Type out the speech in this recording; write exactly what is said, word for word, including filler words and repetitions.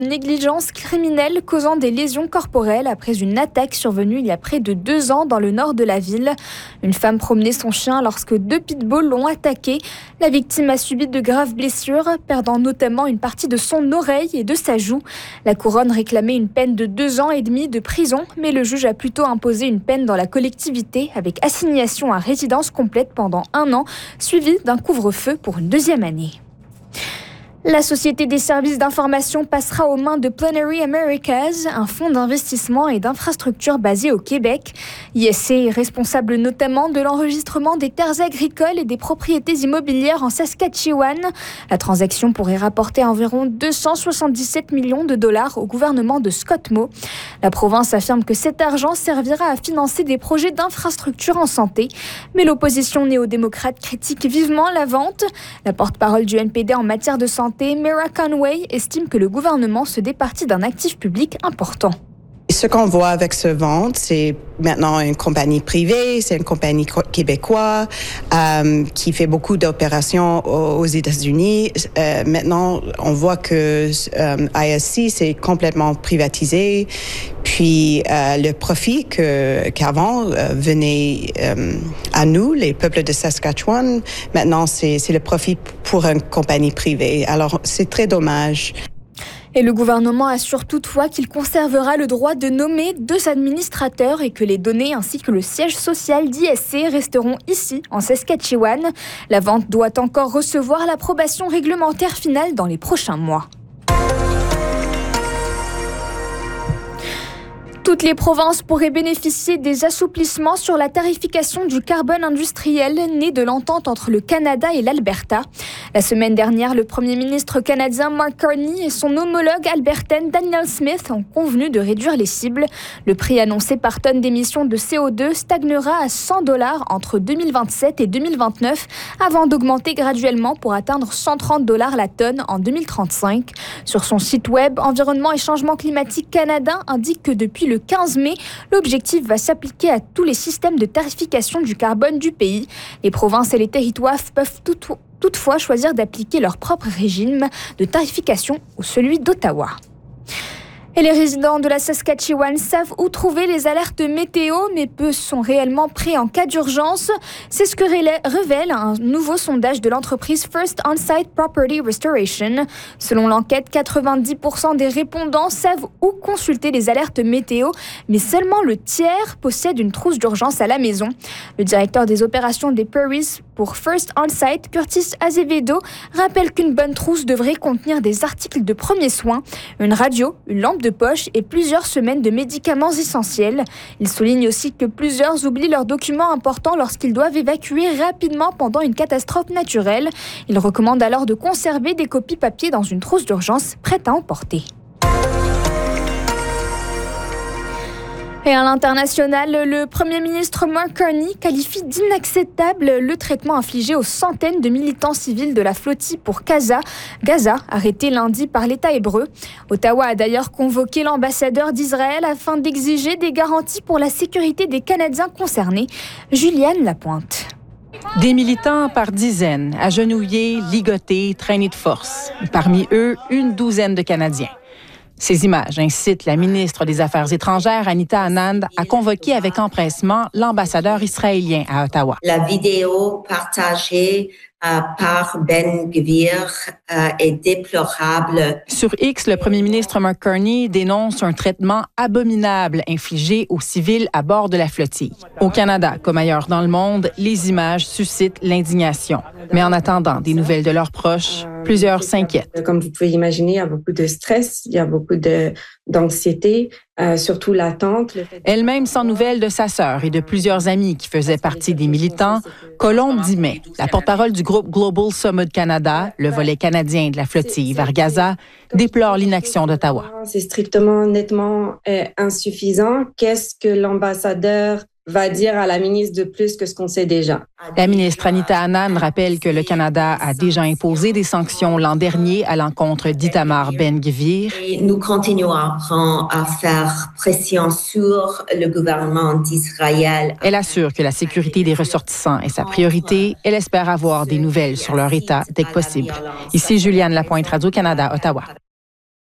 négligence criminelle causant des lésions corporelles après une attaque survenue il y a près de deux ans dans le nord de la ville. Une femme promenait son chien lorsque deux pitbulls l'ont attaqué. La victime a subi de graves blessures, perdant notamment une partie de son oreille et de sa joue. La couronne réclamait une peine de deux ans et demi de prison, mais le juge a plutôt imposé une peine dans la collectivité avec assignation à résidence complète pendant un an, suivie d'un couvre-feu pour une deuxième année. La Société des services d'information passera aux mains de Plenary Americas, un fonds d'investissement et d'infrastructure basé au Québec. I S C est responsable notamment de l'enregistrement des terres agricoles et des propriétés immobilières en Saskatchewan. La transaction pourrait rapporter environ deux cent soixante-dix-sept millions de dollars au gouvernement de Scott Moe. La province affirme que cet argent servira à financer des projets d'infrastructure en santé. Mais l'opposition néo-démocrate critique vivement la vente. La porte-parole du N P D en matière de santé, Mira Conway, estime que le gouvernement se départit d'un actif public important. Ce qu'on voit avec ce vente, c'est maintenant une compagnie privée, c'est une compagnie québécoise euh, qui fait beaucoup d'opérations aux États-Unis. Euh, maintenant, on voit que euh, I S C c'est complètement privatisé. Puis euh, le profit que qu'avant euh, venait euh, à nous, les peuples de Saskatchewan, maintenant c'est c'est le profit pour une compagnie privée. Alors c'est très dommage. Et le gouvernement assure toutefois qu'il conservera le droit de nommer deux administrateurs et que les données ainsi que le siège social d'I S C resteront ici, en Saskatchewan. La vente doit encore recevoir l'approbation réglementaire finale dans les prochains mois. Toutes les provinces pourraient bénéficier des assouplissements sur la tarification du carbone industriel né de l'entente entre le Canada et l'Alberta. La semaine dernière, le premier ministre canadien Mark Carney et son homologue albertaine Danielle Smith ont convenu de réduire les cibles. Le prix annoncé par tonne d'émissions de C O deux stagnera à cent dollars entre deux mille vingt-sept et deux mille vingt-neuf avant d'augmenter graduellement pour atteindre cent trente dollars la tonne en deux mille trente-cinq. Sur son site web, Environnement et Changement climatique Canada indique que depuis le quinze mai, l'objectif va s'appliquer à tous les systèmes de tarification du carbone du pays. Les provinces et les territoires peuvent tout, toutefois choisir d'appliquer leur propre régime de tarification ou celui d'Ottawa. Et les résidents de la Saskatchewan savent où trouver les alertes météo, mais peu sont réellement prêts en cas d'urgence. C'est ce que révèle un nouveau sondage de l'entreprise First On-Site Property Restoration. Selon l'enquête, quatre-vingt-dix pour cent des répondants savent où consulter les alertes météo, mais seulement le tiers possède une trousse d'urgence à la maison. Le directeur des opérations des Prairies pour First On-Site, Curtis Azevedo, rappelle qu'une bonne trousse devrait contenir des articles de premiers soins, une radio, une lampe de poche et plusieurs semaines de médicaments essentiels. Il souligne aussi que plusieurs oublient leurs documents importants lorsqu'ils doivent évacuer rapidement pendant une catastrophe naturelle. Il recommande alors de conserver des copies papier dans une trousse d'urgence prête à emporter. Et à l'international, le Premier ministre Mark Carney qualifie d'inacceptable le traitement infligé aux centaines de militants civils de la flottille pour Gaza, Gaza, arrêtés lundi par l'État hébreu. Ottawa a d'ailleurs convoqué l'ambassadeur d'Israël afin d'exiger des garanties pour la sécurité des Canadiens concernés. Juliane Lapointe. Des militants par dizaines, agenouillés, ligotés, traînés de force. Parmi eux, une douzaine de Canadiens. Ces images incitent la ministre des Affaires étrangères, Anita Anand, à convoquer avec empressement l'ambassadeur israélien à Ottawa. La vidéo partagée euh, par Ben Gvir euh, est déplorable. Sur X, le premier ministre Mark Carney dénonce un traitement abominable infligé aux civils à bord de la flottille. Au Canada, comme ailleurs dans le monde, les images suscitent l'indignation. Mais en attendant des nouvelles de leurs proches, plusieurs s'inquiètent. Comme vous pouvez imaginer, il y a beaucoup de stress, il y a beaucoup de, d'anxiété, euh, surtout l'attente. Elle-même sans nouvelles de sa sœur et de plusieurs amis qui faisaient partie des militants, Colombe Dimet, la porte-parole du groupe Global Summit Canada, le volet canadien de la flottille vers Gaza, déplore l'inaction d'Ottawa. C'est strictement, nettement euh, insuffisant. Qu'est-ce que l'ambassadeur va dire à la ministre de plus que ce qu'on sait déjà? La ministre Anita Anand rappelle que le Canada a déjà imposé des sanctions l'an dernier à l'encontre d'Itamar Ben-Gvir. Et nous continuerons à faire pression sur le gouvernement d'Israël. Elle assure que la sécurité des ressortissants est sa priorité. Elle espère avoir des nouvelles sur leur état dès que possible. Ici Juliane Lapointe, Radio-Canada, Ottawa.